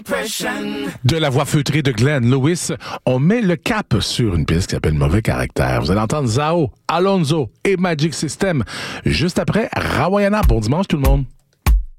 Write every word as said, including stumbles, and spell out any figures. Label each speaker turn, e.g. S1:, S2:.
S1: De la voix feutrée de Glenn Lewis, on met le cap sur une pièce qui s'appelle Mauvais Caractère. Vous allez entendre Zao, Alonso et Magic System juste après Rawayana. Bon dimanche tout le monde.